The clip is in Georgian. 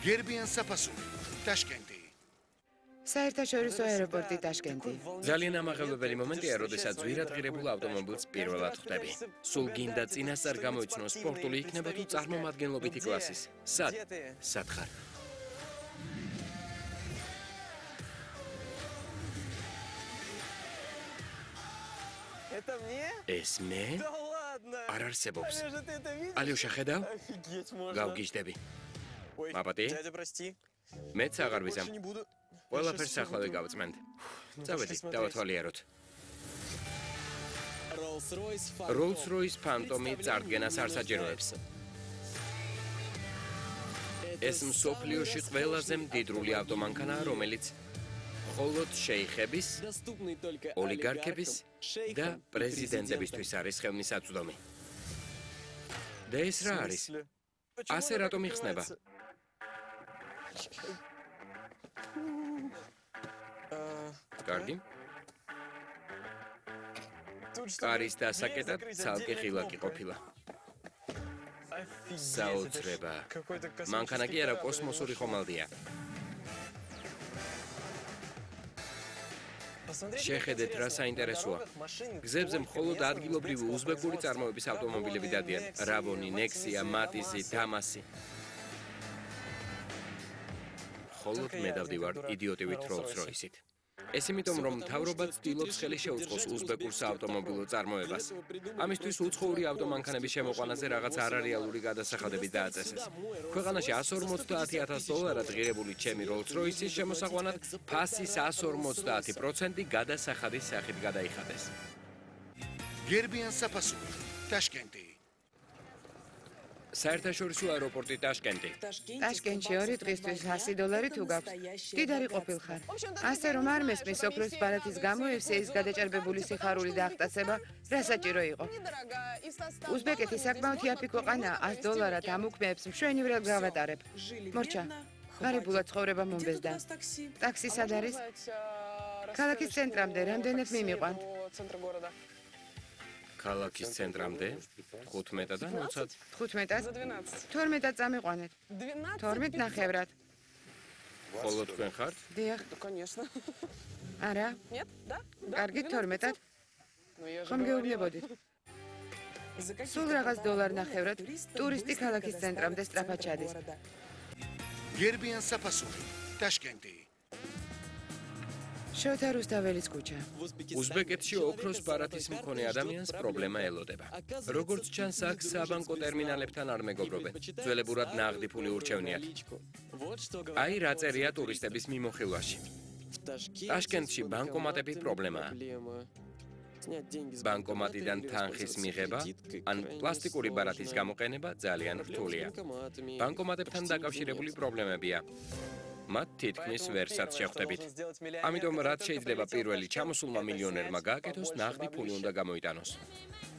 გერბიან საფასური, ტაშკენტი. საერთაშორისო აეროპორტი ტაშკენტი. ძალიან ამაღელვებელი მომენტია, როდესაც ძვირადღირებულ ავტომობილს პირველად ხვდები. სულ გინდა წინასწარ გამოიცნო სპორტული იქნება თუ წარმომადგენლობითი კლასის. სად ხარ? ეს მე? არ არსებობს. ალიოშა ხედავ? გავგიჟდები. მაპატი? მეც აღარ ვიზამ. ყველაფერს ახლა გავწმენთ. წავედი, დავათვალიეროთ. Rolls-Royce Phantom-ი წარდგენას არ საჭიროებს. ეს მსოფლიოში ყველაზე მდიდრული ავტომანქანაა, რომელიც მხოლოდ შეიხების, ოლიგარქების და პრეზიდენტებისთვის არის ხელმისაწვდომი. და ეს რა არის? ასე რატომ იხსნება? კარგი. კარის დასაკეტად ცალკე ღილაკი ყოფილა. საოცრება. მანქანა კი არა, კოსმოსური ხომალდია. შეხედეთ, რა საინტერესოა. გზებზე მხოლოდ ადგილობრივი უზბეკური წარმოების ავტომობილები დადიან. რავონი, ნექსია, მატიზი, დამასი. მხოლოდ მე დავდივარ იდიოტივით Rolls-Royce-ით. ეს იმიტომ, რომ მთავრობა ცდილობს ხელი შეუწყოს უზბეკურ საავტომობილო წარმოებას. ამისთვის უცხოური ავტომანქანების შემოყვანაზე რაღაც არარეალური გადასახადები დააწესეს. ქვეყანაში $150,000 ღირებული ჩემი Rolls-Royce-ის შემოსაყვანად ფასის 150% გადასახადის სახით გადაიხადეს. გერბიან საფასური, ტაშკენტი. საერთაშორისო აეროპორტი ტაშკენტი. ტაშკენტში 2 დღისთვის $100 თუ გაქვს, მდიდარი ყოფილხარ. ასე რომ არ მესმის სოფლის ბარათის გამო ეს გადაჭარბებული სიხარული და აღტაცება რა საჭირო იყო. უზბეკეთი საკმაოდ იაფი ქვეყანაა, $100 ამ უქმეებს მშვენივრად გავატარებ. მორჩა, ღარიბულად ცხოვრება მომბეზდა. ტაქსი სად არის? ქალაქის წენტრამდე რამდენად მიმიყვანთ? ქალაქის ცენტრამდე 15 და 20. 15-ად? 12-ად წამიყვანეთ. 12 ნახევრად. ხოლო თქვენ ხართ? დიახ. არა? კარგი, 12-ად. ხომ გეუბნებოდით? სულ რაღაც $1 ნახევრად ტურისტი ქალაქის ცენტრამდე სწრაფად ჩადის. გერბიან საფასური, ტაშკენტი. შოთა რუსთაველის ქუჩა. უზბეკეთში ოქროს ბარათის მქონე ადამიანს პრობლემა ელოდება. როგორც ჩანს, აქ საბანკო ტერმინალებთან არ მეგობრობენ. ძველებურად ნაღდი ფული ურჩევნიათ. აი რა წერია ტურისტების მიმოხილვაში. ტაშკენტში ბანკომატები პრობლემაა. ბანკომატიდან თანხის მიღება ან პლასტიკური ბარათის გამოყენება ძალიან რთულია. ბანკომატებთან დაკავშირებული პრობლემებია. მათ თითქმის ვერსად შეხვდებით. ამიტომ რაც შეიძლება პირველი ჩამოსულმა მილიონერმა გააკეთოს, ნაღდი ფული უნდა გამოიტანოს.